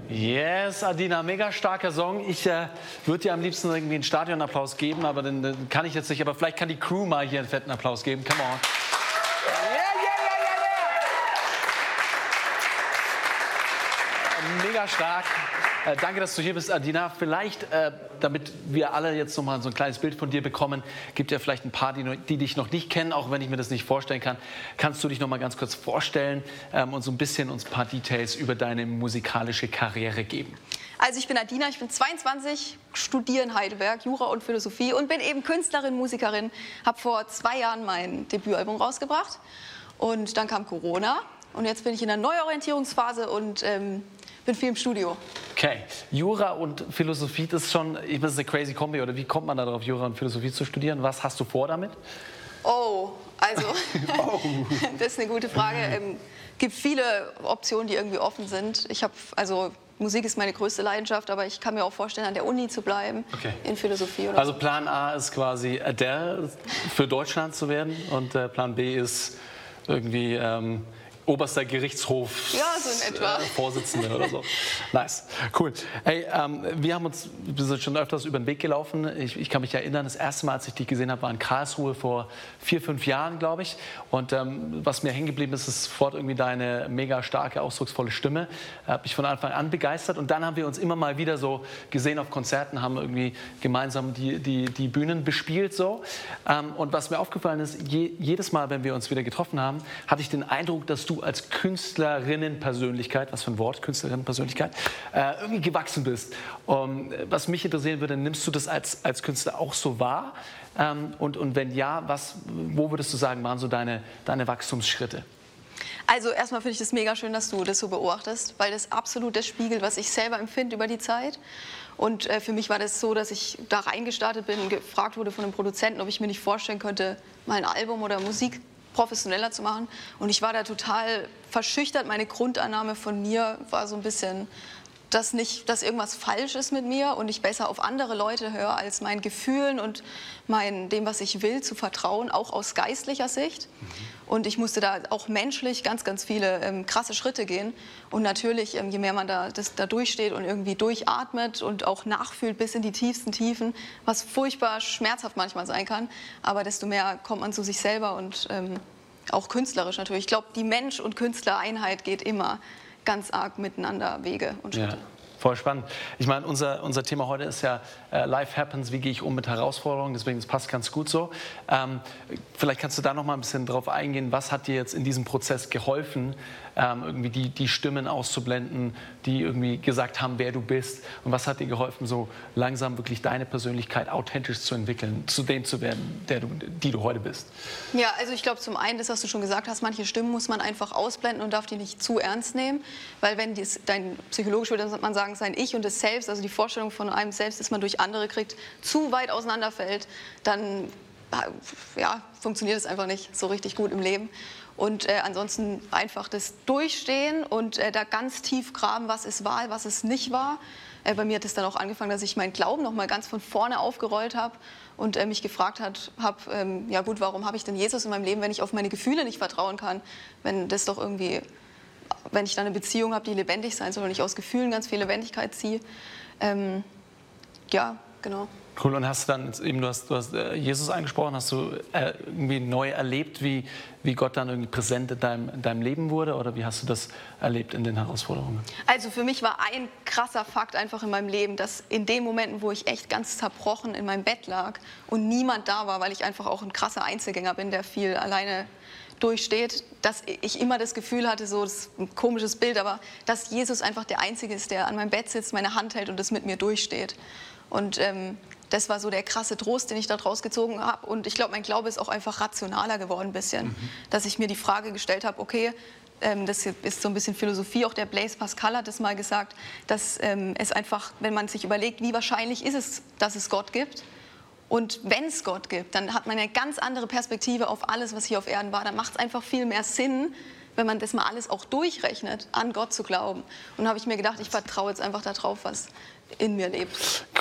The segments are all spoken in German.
Yes, Adina, mega starker Song. Ich würde dir am liebsten irgendwie einen Stadionapplaus geben, aber den kann ich jetzt nicht. Aber vielleicht kann die Crew mal hier einen fetten Applaus geben. Come on. Mega stark. Danke, dass du hier bist, Adina. Vielleicht, damit wir alle jetzt noch mal so ein kleines Bild von dir bekommen, gibt ja vielleicht ein paar, die dich noch nicht kennen, auch wenn ich mir das nicht vorstellen kann. Kannst du dich noch mal ganz kurz vorstellen und so ein bisschen uns ein paar Details über deine musikalische Karriere geben? Also ich bin Adina, ich bin 22, studiere in Heidelberg Jura und Philosophie und bin eben Künstlerin, Musikerin. Habe vor 2 Jahren mein Debütalbum rausgebracht und dann kam Corona und jetzt bin ich in der Neuorientierungsphase und bin viel im Studio. Okay, Jura und Philosophie, das ist schon eine crazy Kombi, oder wie kommt man darauf, Jura und Philosophie zu studieren? Was hast du vor damit? Oh, also, das ist eine gute Frage. Gibt viele Optionen, die irgendwie offen sind. Musik ist meine größte Leidenschaft, aber ich kann mir auch vorstellen, an der Uni zu bleiben, in Philosophie oder Also Plan A ist quasi Adele für Deutschland zu werden und Plan B ist irgendwie oberster Gerichtshof, ja, so in etwa. Vorsitzende oder so. Nice, cool. Hey, wir sind schon öfters über den Weg gelaufen. Ich kann mich erinnern, das erste Mal, als ich dich gesehen habe, war in Karlsruhe vor 4, 5 Jahren, glaube ich. Und was mir hängen geblieben ist, ist sofort irgendwie deine mega starke, ausdrucksvolle Stimme. Hat mich von Anfang an begeistert. Und dann haben wir uns immer mal wieder so gesehen auf Konzerten, haben irgendwie gemeinsam die Bühnen bespielt. So. Und was mir aufgefallen ist, jedes Mal, wenn wir uns wieder getroffen haben, hatte ich den Eindruck, dass du als Künstlerinnenpersönlichkeit, was für ein Wort, Künstlerinnenpersönlichkeit, irgendwie gewachsen bist. Was mich interessieren würde, nimmst du das als Künstler auch so wahr? Und wenn ja, wo würdest du sagen, waren so deine Wachstumsschritte? Also erstmal finde ich es mega schön, dass du das so beobachtest, weil das absolut das spiegelt, was ich selber empfinde über die Zeit. Und für mich war das so, dass ich da reingestartet bin und gefragt wurde von einem Produzenten, ob ich mir nicht vorstellen könnte, mal ein Album oder Musik professioneller zu machen. Und ich war da total verschüchtert. Meine Grundannahme von mir war so ein bisschen, dass irgendwas falsch ist mit mir und ich besser auf andere Leute höre, als meinen Gefühlen und dem, was ich will, zu vertrauen, auch aus geistlicher Sicht. Und ich musste da auch menschlich ganz, ganz viele krasse Schritte gehen. Und natürlich, je mehr man da durchsteht und irgendwie durchatmet und auch nachfühlt bis in die tiefsten Tiefen, was furchtbar schmerzhaft manchmal sein kann, aber desto mehr kommt man zu sich selber und auch künstlerisch natürlich. Ich glaube, die Mensch- und Künstlereinheit geht immer ganz arg miteinander Wege und Schritte. Ja. Voll spannend. Ich meine, unser Thema heute ist ja Life Happens, wie gehe ich um mit Herausforderungen, deswegen das passt ganz gut so. Vielleicht kannst du da noch mal ein bisschen drauf eingehen, was hat dir jetzt in diesem Prozess geholfen, irgendwie die Stimmen auszublenden, die irgendwie gesagt haben, wer du bist, und was hat dir geholfen, so langsam wirklich deine Persönlichkeit authentisch zu entwickeln, zu dem zu werden, die du heute bist? Ja, also ich glaube zum einen, das, was du schon gesagt hast, manche Stimmen muss man einfach ausblenden und darf die nicht zu ernst nehmen, weil wenn dein psychologisch würde man sagen, sein Ich und das Selbst, also die Vorstellung von einem Selbst, das man durch andere kriegt, zu weit auseinanderfällt, dann funktioniert es einfach nicht so richtig gut im Leben. Und ansonsten einfach das Durchstehen und da ganz tief graben, was es war, was es nicht war. Bei mir hat es dann auch angefangen, dass ich meinen Glauben noch mal ganz von vorne aufgerollt habe und mich gefragt habe, ja gut, warum habe ich denn Jesus in meinem Leben, wenn ich auf meine Gefühle nicht vertrauen kann, wenn das doch irgendwie, wenn ich dann eine Beziehung habe, die lebendig sein soll und ich aus Gefühlen ganz viel Lebendigkeit ziehe. Ja, genau. Cool, und hast du dann eben, du hast Jesus angesprochen, hast du irgendwie neu erlebt, wie Gott dann irgendwie präsent in deinem Leben wurde, oder wie hast du das erlebt in den Herausforderungen? Also für mich war ein krasser Fakt einfach in meinem Leben, dass in den Momenten, wo ich echt ganz zerbrochen in meinem Bett lag und niemand da war, weil ich einfach auch ein krasser Einzelgänger bin, der viel alleine durchsteht, dass ich immer das Gefühl hatte, so, das ist ein komisches Bild, aber dass Jesus einfach der Einzige ist, der an meinem Bett sitzt, meine Hand hält und das mit mir durchsteht. Und das war so der krasse Trost, den ich da draus gezogen habe. Und ich glaube, mein Glaube ist auch einfach rationaler geworden ein bisschen. Dass ich mir die Frage gestellt habe, okay, das ist so ein bisschen Philosophie, auch der Blaise Pascal hat das mal gesagt, dass es einfach, wenn man sich überlegt, wie wahrscheinlich ist es, dass es Gott gibt. Und wenn es Gott gibt, dann hat man eine ganz andere Perspektive auf alles, was hier auf Erden war. Dann macht es einfach viel mehr Sinn, wenn man das mal alles auch durchrechnet, an Gott zu glauben. Und da habe ich mir gedacht, ich vertraue jetzt einfach darauf, was in mir lebt.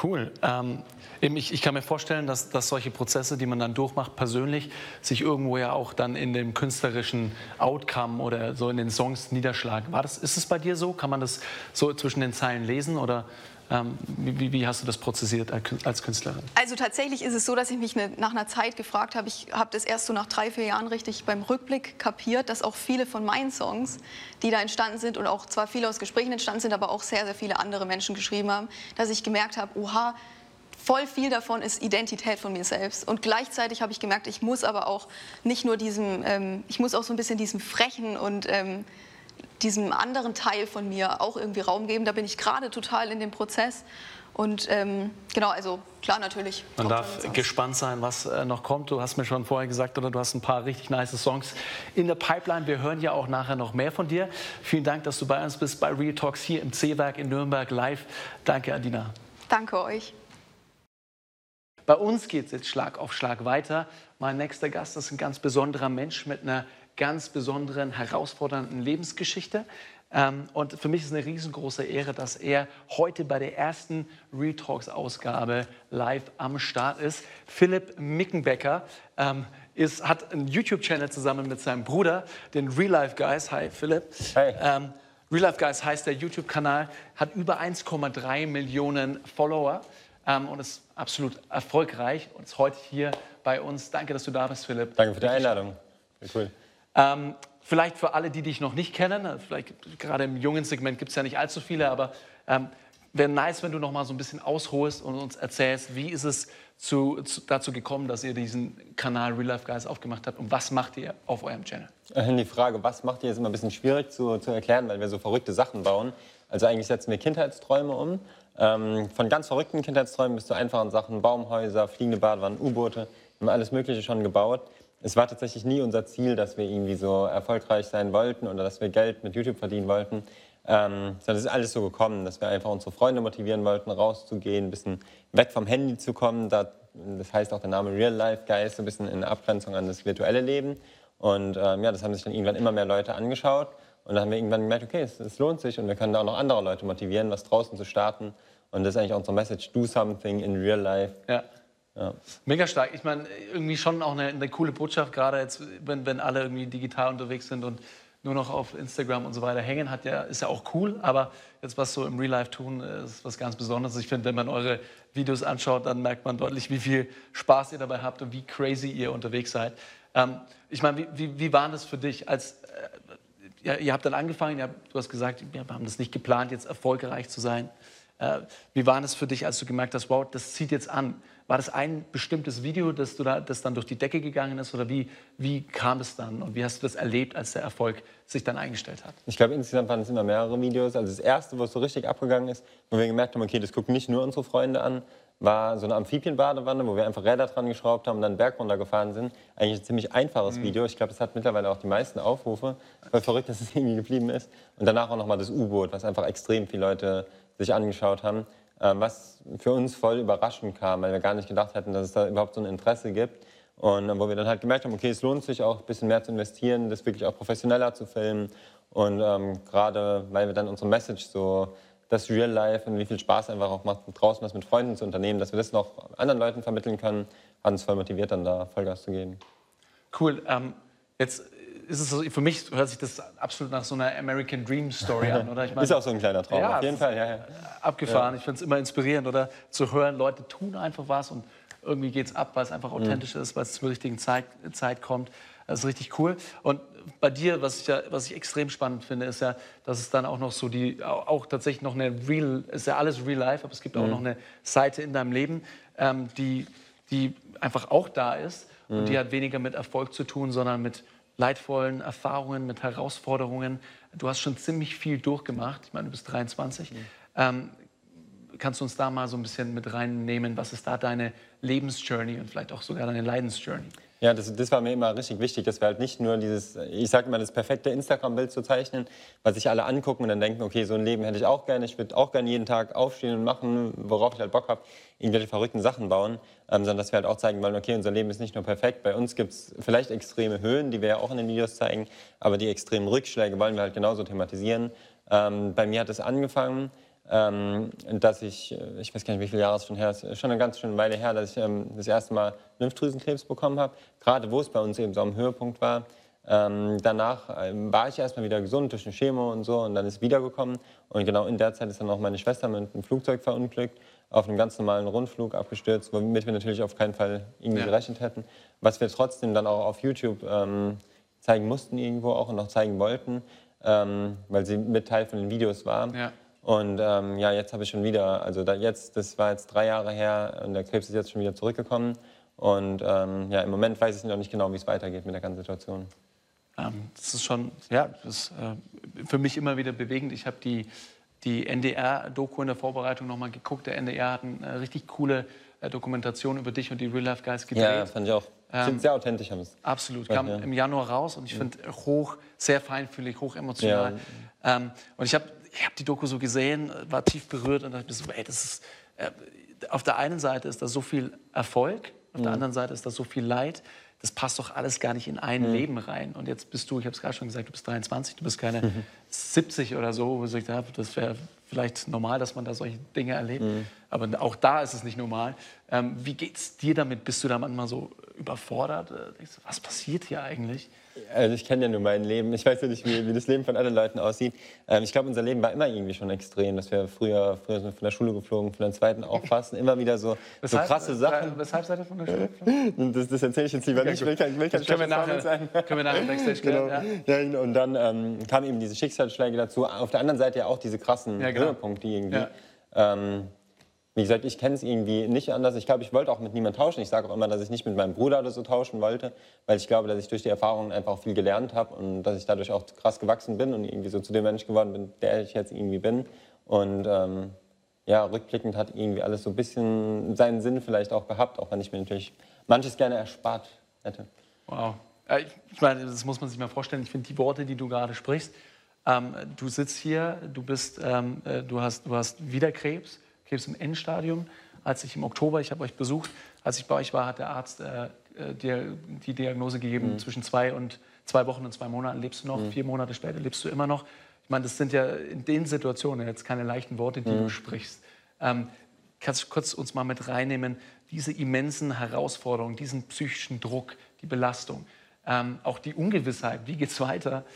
Cool. Ich kann mir vorstellen, dass solche Prozesse, die man dann durchmacht, persönlich, sich irgendwo ja auch dann in dem künstlerischen Outcome oder so in den Songs niederschlagen. Ist es bei dir so? Kann man das so zwischen den Zeilen lesen oder wie hast du das prozessiert als Künstlerin? Also tatsächlich ist es so, dass ich mich nach einer Zeit gefragt habe. Ich habe das erst so nach 3, 4 Jahren richtig beim Rückblick kapiert, dass auch viele von meinen Songs, die da entstanden sind und auch zwar viele aus Gesprächen entstanden sind, aber auch sehr, sehr viele andere Menschen geschrieben haben, dass ich gemerkt habe, oha, voll viel davon ist Identität von mir selbst. Und gleichzeitig habe ich gemerkt, ich muss aber auch nicht nur ich muss auch so ein bisschen diesem frechen und diesem anderen Teil von mir auch irgendwie Raum geben. Da bin ich gerade total in dem Prozess. Und genau, also klar, natürlich. Man darf gespannt sein, was noch kommt. Du hast mir schon vorher gesagt, oder du hast ein paar richtig nice Songs in der Pipeline. Wir hören ja auch nachher noch mehr von dir. Vielen Dank, dass du bei uns bist, bei Real Talks hier im C-Werk in Nürnberg live. Danke, Adina. Danke euch. Bei uns geht es jetzt Schlag auf Schlag weiter. Mein nächster Gast ist ein ganz besonderer Mensch mit einer ganz besonderen, herausfordernden Lebensgeschichte. Und für mich ist es eine riesengroße Ehre, dass er heute bei der ersten Real Talks Ausgabe live am Start ist. Philipp Mickenbecker hat einen YouTube-Channel zusammen mit seinem Bruder, den Real Life Guys. Hi Philipp. Hey. Real Life Guys heißt der YouTube-Kanal, hat über 1,3 Millionen Follower und ist absolut erfolgreich und ist heute hier bei uns. Danke, dass du da bist, Philipp. Danke für die Einladung. Cool. Vielleicht für alle, die dich noch nicht kennen, vielleicht gerade im jungen Segment gibt es ja nicht allzu viele, aber wäre nice, wenn du noch mal so ein bisschen ausholst und uns erzählst, wie ist es dazu gekommen, dass ihr diesen Kanal Real Life Guys aufgemacht habt und was macht ihr auf eurem Channel? Die Frage, was macht ihr, ist immer ein bisschen schwierig zu erklären, weil wir so verrückte Sachen bauen. Also eigentlich setzen wir Kindheitsträume um. Von ganz verrückten Kindheitsträumen bis zu einfachen Sachen, Baumhäuser, fliegende Badewannen, U-Boote, wir haben alles Mögliche schon gebaut. Es war tatsächlich nie unser Ziel, dass wir irgendwie so erfolgreich sein wollten oder dass wir Geld mit YouTube verdienen wollten. Sondern es ist alles so gekommen, dass wir einfach unsere Freunde motivieren wollten, rauszugehen, ein bisschen weg vom Handy zu kommen. Das heißt auch der Name Real Life Guys, so ein bisschen in Abgrenzung an das virtuelle Leben. Und das haben sich dann irgendwann immer mehr Leute angeschaut. Und dann haben wir irgendwann gemerkt, okay, es lohnt sich und wir können da auch noch andere Leute motivieren, was draußen zu starten. Und das ist eigentlich unsere Message, do something in real life. Ja. Mega stark. Ich meine, irgendwie schon auch eine coole Botschaft, gerade jetzt, wenn alle irgendwie digital unterwegs sind und nur noch auf Instagram und so weiter hängen, ist ja auch cool, aber jetzt was so im Real Life tun, ist was ganz Besonderes. Ich finde, wenn man eure Videos anschaut, dann merkt man deutlich, wie viel Spaß ihr dabei habt und wie crazy ihr unterwegs seid. Ich meine, wie war das für dich, als ihr habt dann angefangen, du hast gesagt, wir haben das nicht geplant, jetzt erfolgreich zu sein. Wie war das für dich, als du gemerkt hast, wow, das zieht jetzt an? War das ein bestimmtes Video, das dann durch die Decke gegangen ist? Oder wie kam es dann? Und wie hast du das erlebt, als der Erfolg sich dann eingestellt hat? Ich glaube, insgesamt waren es immer mehrere Videos. Also das erste, wo es so richtig abgegangen ist, wo wir gemerkt haben, okay, das gucken nicht nur unsere Freunde an, war so eine Amphibienbadewanne, wo wir einfach Räder dran geschraubt haben und dann einen Berg runtergefahren sind. Eigentlich ein ziemlich einfaches Video. Ich glaube, das hat mittlerweile auch die meisten Aufrufe. Weil verrückt, dass es irgendwie geblieben ist. Und danach auch nochmal das U-Boot, was einfach extrem viele Leute sich angeschaut haben. Was für uns voll überraschend kam, weil wir gar nicht gedacht hätten, dass es da überhaupt so ein Interesse gibt. Und wo wir dann halt gemerkt haben, okay, es lohnt sich auch ein bisschen mehr zu investieren, das wirklich auch professioneller zu filmen. Und gerade weil wir dann unsere Message so, das Real Life und wie viel Spaß einfach auch macht, draußen was mit Freunden zu unternehmen, dass wir das noch anderen Leuten vermitteln können, hat uns voll motiviert, dann da Vollgas zu geben. Cool. Jetzt ist es so, für mich hört sich das absolut nach so einer American Dream Story an, oder? Ich meine, ist auch so ein kleiner Traum, ja, auf jeden Fall. Ja. Abgefahren. Ja. Ich finde es immer inspirierend, oder? Zu hören, Leute tun einfach was und irgendwie geht es ab, weil es einfach authentisch ist, weil es zur richtigen Zeit kommt. Das ist richtig cool. Und bei dir, was ich extrem spannend finde, ist ja, dass es dann auch noch so auch tatsächlich noch ist ja alles Real Life, aber es gibt auch noch eine Seite in deinem Leben, die einfach auch da ist und die hat weniger mit Erfolg zu tun, sondern mit leidvollen Erfahrungen, mit Herausforderungen. Du hast schon ziemlich viel durchgemacht. Ich meine, du bist 23. Kannst du uns da mal so ein bisschen mit reinnehmen? Was ist da deine Lebensjourney und vielleicht auch sogar deine Leidensjourney? Ja, das war mir immer richtig wichtig, dass wir halt nicht nur ich sage immer, das perfekte Instagram-Bild zu zeichnen, was sich alle angucken und dann denken, okay, so ein Leben hätte ich auch gerne. Ich würde auch gerne jeden Tag aufstehen und machen, worauf ich halt Bock habe, irgendwelche verrückten Sachen bauen, sondern dass wir halt auch zeigen wollen, okay, unser Leben ist nicht nur perfekt. Bei uns gibt es vielleicht extreme Höhen, die wir ja auch in den Videos zeigen, aber die extremen Rückschläge wollen wir halt genauso thematisieren. Bei mir hat es angefangen, dass ich weiß gar nicht, wie viele Jahre es schon her ist, schon eine ganz schöne Weile her, dass ich das erste Mal Lymphdrüsenkrebs bekommen habe. Gerade wo es bei uns eben so am Höhepunkt war. Danach war ich erstmal wieder gesund durch eine Chemo und so und dann ist es wiedergekommen. Und genau in der Zeit ist dann auch meine Schwester mit einem Flugzeug verunglückt, auf einem ganz normalen Rundflug abgestürzt, womit wir natürlich auf keinen Fall irgendwie gerechnet hätten. Was wir trotzdem dann auch auf YouTube zeigen mussten irgendwo auch und auch zeigen wollten, weil sie mit Teil von den Videos war. Ja. Und ja, jetzt habe ich schon wieder, also das war jetzt 3 Jahre her und der Krebs ist jetzt schon wieder zurückgekommen. Und ja, im Moment weiß ich noch nicht genau, wie es weitergeht mit der ganzen Situation. Das ist schon, ja, das ist für mich immer wieder bewegend. Ich habe die NDR-Doku in der Vorbereitung nochmal geguckt. Der NDR hat eine richtig coole Dokumentation über dich und die Real Life Guys gedreht. Ja, fand ich auch. Klingt sehr authentisch. Absolut, kam im Januar raus und ich finde sehr feinfühlig, hoch emotional. Ja. Und ich hab die Doku so gesehen, war tief berührt und dachte mir so, ey, das ist, auf der einen Seite ist da so viel Erfolg, auf der anderen Seite ist da so viel Leid. Das passt doch alles gar nicht in ein Leben rein. Und jetzt bist du, ich habe es gerade schon gesagt, du bist 23, du bist keine 70 oder so, wo ich sage, das wäre vielleicht normal, dass man da solche Dinge erlebt. Aber auch da ist es nicht normal. Wie geht's dir damit? Bist du da manchmal so überfordert? Denkst du, was passiert hier eigentlich? Also ich kenne ja nur mein Leben. Ich weiß ja nicht, wie das Leben von anderen Leuten aussieht. Ich glaube, unser Leben war immer irgendwie schon extrem. Dass wir früher sind wir von der Schule geflogen, von der zweiten auch fast. Immer wieder so krasse Sachen. Weshalb seid ihr von der Schule geflogen? Das erzähle ich jetzt lieber nicht. Können wir nachher im Backstage klären. Genau. Ja, und dann kamen eben diese Schicksalsschläge dazu. Auf der anderen Seite ja auch diese krassen Höhepunkte irgendwie. Wie gesagt, ich kenne es irgendwie nicht anders. Ich glaube, ich wollte auch mit niemandem tauschen. Ich sage auch immer, dass ich nicht mit meinem Bruder oder so tauschen wollte, weil ich glaube, dass ich durch die Erfahrungen einfach auch viel gelernt habe und dass ich dadurch auch krass gewachsen bin und irgendwie so zu dem Mensch geworden bin, der ich jetzt irgendwie bin. Und ja, rückblickend hat irgendwie alles so ein bisschen seinen Sinn vielleicht auch gehabt, auch wenn ich mir natürlich manches gerne erspart hätte. Wow. Ich meine, das muss man sich mal vorstellen. Ich finde die Worte, die du gerade sprichst, du sitzt hier, du hast wieder Krebs im Endstadium. Als ich im Oktober, ich habe euch besucht, als ich bei euch war, hat der Arzt die Diagnose gegeben, zwischen 2 Wochen und 2 Monaten lebst du noch, 4 Monate später lebst du immer noch. Ich meine, das sind ja in den Situationen jetzt keine leichten Worte, die du sprichst. Kannst du kurz uns mal mit reinnehmen, diese immensen Herausforderungen, diesen psychischen Druck, die Belastung, auch die Ungewissheit, wie geht's weiter?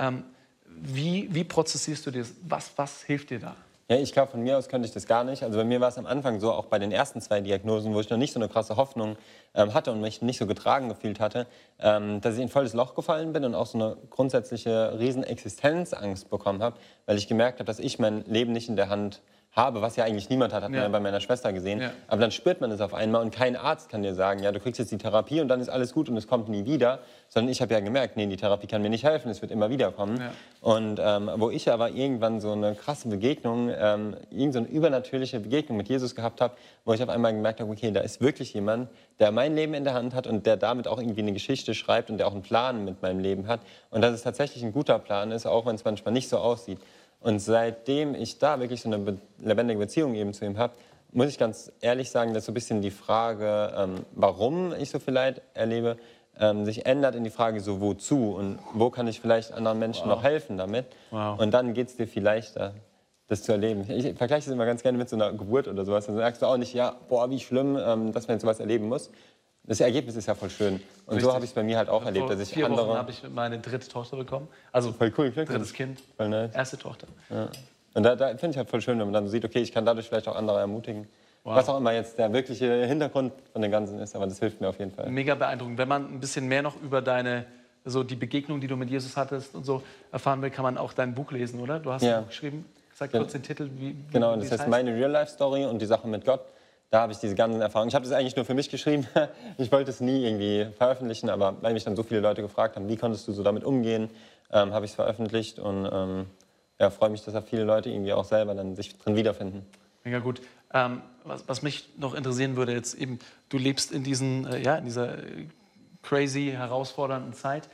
Wie prozessierst du das? Was hilft dir da? Ja, ich glaube, von mir aus könnte ich das gar nicht. Also bei mir war es am Anfang so, auch bei den ersten 2 Diagnosen, wo ich noch nicht so eine krasse Hoffnung hatte und mich nicht so getragen gefühlt hatte, dass ich in ein volles Loch gefallen bin und auch so eine grundsätzliche riesen Existenzangst bekommen habe, weil ich gemerkt habe, dass ich mein Leben nicht in der Hand habe, was ja eigentlich niemand hat man ja bei meiner Schwester gesehen. Ja. Aber dann spürt man es auf einmal und kein Arzt kann dir sagen, ja, du kriegst jetzt die Therapie und dann ist alles gut und es kommt nie wieder. Sondern ich habe ja gemerkt, nee, die Therapie kann mir nicht helfen, es wird immer wieder kommen. Ja. Und wo ich aber irgendwann so eine krasse Begegnung, irgend so eine übernatürliche Begegnung mit Jesus gehabt habe, wo ich auf einmal gemerkt habe, okay, da ist wirklich jemand, der mein Leben in der Hand hat und der damit auch irgendwie eine Geschichte schreibt und der auch einen Plan mit meinem Leben hat. Und dass es tatsächlich ein guter Plan ist, auch wenn es manchmal nicht so aussieht. Und seitdem ich da wirklich so eine lebendige Beziehung eben zu ihm habe, muss ich ganz ehrlich sagen, dass so ein bisschen die Frage, warum ich so viel Leid erlebe, sich ändert in die Frage so, wozu und wo kann ich vielleicht anderen Menschen noch helfen damit. Wow. Und dann geht es dir viel leichter, das zu erleben. Ich vergleiche das immer ganz gerne mit so einer Geburt oder sowas. Dann sagst du auch nicht, ja, boah, wie schlimm, dass man jetzt sowas erleben muss. Das Ergebnis ist ja voll schön. Und so habe ich es bei mir halt auch erlebt, dass ich andere... Vor 4 Wochen habe ich meine 3. Tochter bekommen. Also voll cool, 3. Kind, voll nice. Erste Tochter. Ja. Und da finde ich halt voll schön, wenn man dann sieht, okay, ich kann dadurch vielleicht auch andere ermutigen. Wow. Was auch immer jetzt der wirkliche Hintergrund von dem Ganzen ist, aber das hilft mir auf jeden Fall. Mega beeindruckend. Wenn man ein bisschen mehr noch über die Begegnung, die du mit Jesus hattest und so erfahren will, kann man auch dein Buch lesen, oder? Du hast ein Buch geschrieben. Sag kurz den Titel. Genau, das heißt meine Real-Life-Story und die Sache mit Gott. Da habe ich diese ganzen Erfahrungen. Ich habe das eigentlich nur für mich geschrieben. Ich wollte es nie irgendwie veröffentlichen, aber weil mich dann so viele Leute gefragt haben, wie konntest du so damit umgehen, habe ich es veröffentlicht und freue mich, dass da viele Leute irgendwie auch selber dann sich drin wiederfinden. Mega gut. Was mich noch interessieren würde jetzt eben, du lebst in dieser crazy, herausfordernden Zeit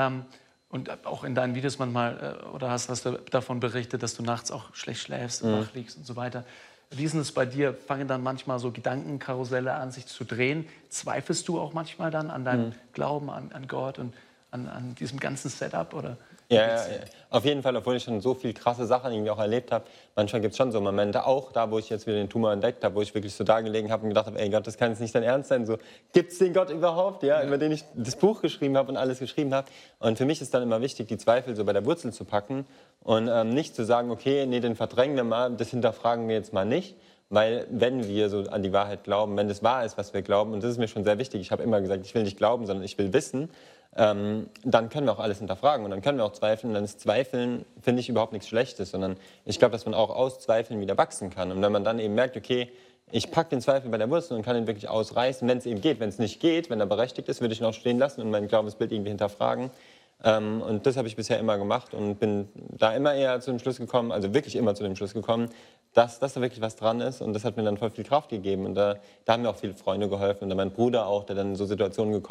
und auch in deinen Videos manchmal, oder hast du davon berichtet, dass du nachts auch schlecht schläfst, wach liegst und so weiter. Wie ist es bei dir? Fangen dann manchmal so Gedankenkarusselle an, sich zu drehen? Zweifelst du auch manchmal dann an deinem Glauben, an Gott und an diesem ganzen Setup? Oder Ja, auf jeden Fall, obwohl ich schon so viel krasse Sachen irgendwie auch erlebt habe. Manchmal gibt es schon so Momente, auch da, wo ich jetzt wieder den Tumor entdeckt habe, wo ich wirklich so da gelegen habe und gedacht habe, ey Gott, das kann jetzt nicht dein Ernst sein. So, gibt es den Gott überhaupt, ja, über den ich das Buch geschrieben habe und alles geschrieben habe. Und für mich ist dann immer wichtig, die Zweifel so bei der Wurzel zu packen und nicht zu sagen, okay, nee, den verdrängen wir mal, das hinterfragen wir jetzt mal nicht. Weil wenn wir so an die Wahrheit glauben, wenn es wahr ist, was wir glauben, und das ist mir schon sehr wichtig, ich habe immer gesagt, ich will nicht glauben, sondern ich will wissen, dann können wir auch alles hinterfragen und dann können wir auch zweifeln. Und dann ist Zweifeln, finde ich, überhaupt nichts Schlechtes, sondern ich glaube, dass man auch aus Zweifeln wieder wachsen kann. Und wenn man dann eben merkt, okay, ich packe den Zweifel bei der Wurzel und kann ihn wirklich ausreißen, wenn es eben geht. Wenn es nicht geht, wenn er berechtigt ist, würde ich ihn auch stehen lassen und mein Glaubensbild irgendwie hinterfragen. Und das habe ich bisher immer gemacht und bin da immer eher zu dem Schluss gekommen, also wirklich immer zu dem Schluss gekommen, dass da wirklich was dran ist. Und das hat mir dann voll viel Kraft gegeben. Und da haben mir auch viele Freunde geholfen und dann mein Bruder auch, der dann in so Situationen gekommen